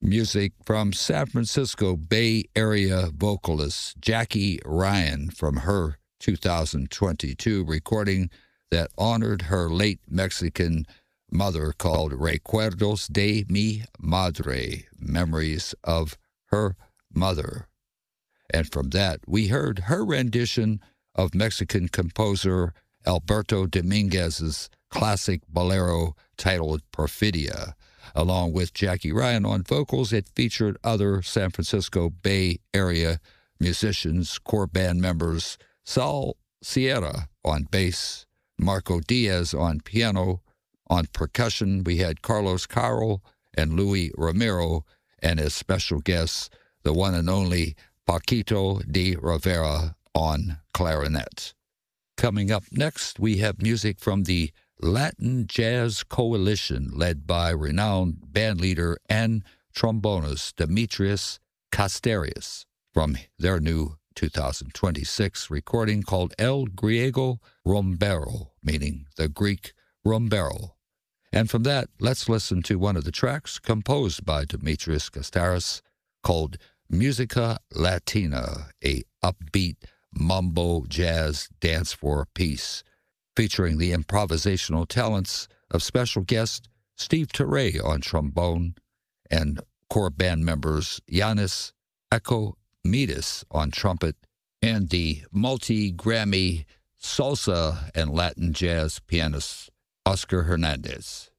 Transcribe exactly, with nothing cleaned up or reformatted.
Music from San Francisco Bay Area vocalist Jackie Ryan from her two thousand twenty-two recording that honored her late Mexican mother called Recuerdos de mi Madre, Memories of Her Mother. And from that, we heard her rendition of Mexican composer Alberto Dominguez's classic bolero titled Perfidia. Along with Jackie Ryan on vocals, it featured other San Francisco Bay Area musicians, core band members Sal Sierra on bass, Marco Diaz on piano. On percussion, we had Carlos Caro and Louis Romero, and as special guests, the one and only Paquito de Rivera on clarinet. Coming up next, we have music from the Latin Jazz Coalition, led by renowned bandleader and trombonist Demetrius Casterius, from their new two thousand twenty-six recording called El Griego Rumbero, meaning the Greek Rumbero. And from that, let's listen to one of the tracks composed by Demetrius Casterius called Musica Latina, a upbeat mambo jazz dance floor piece, featuring the improvisational talents of special guest Steve Teray on trombone and core band members Yanis Ecomidis on trumpet and the multi-Grammy salsa and Latin jazz pianist Oscar Hernandez.